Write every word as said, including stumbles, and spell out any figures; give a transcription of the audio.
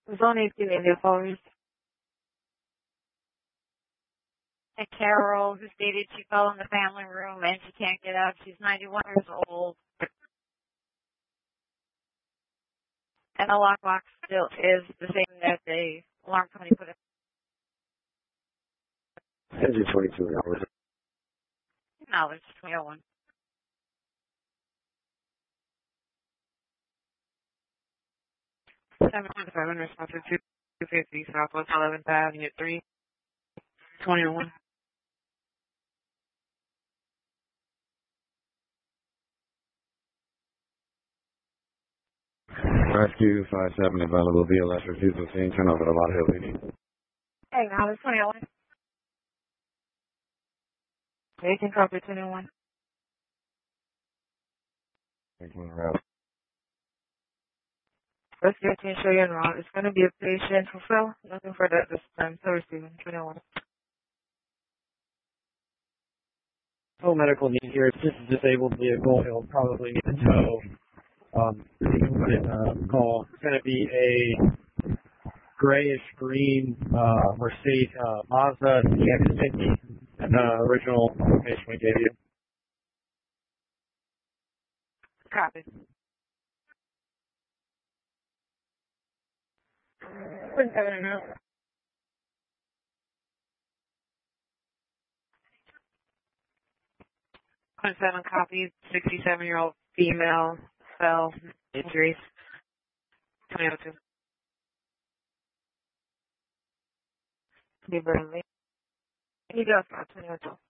Zone eighteen India Forest. A Carol who stated she fell in the family room and she can't get out. She's ninety-one years old. And the lockbox still is the same that the alarm company put in. Engine twenty-two hours. No, it's twenty oh one. seven one seven, response to two fifty, Southwest eleventh Avenue, three twenty-one. Rescue five seven available via less refusal scene. Turn over to Lot Hill, please. Hey, now it's twenty oh one. eighteen copy twenty-one. eighteen route. Rescue eighteen Cheyenne Route. It's going to be a patient fulfill. Nothing further at this time. So receiving twenty-one. No medical need here. It's just a disabled vehicle. It'll probably need a tow. Um, you can uh, call. It's going to be a grayish green uh, Mercedes uh, Mazda C X fifty, and the original information we gave you. Copy. twenty-seven now. twenty-seven copies, sixty-seven-year-old female, fell, injuries, twenty oh two. Be Burnley. He does not, twenty oh two.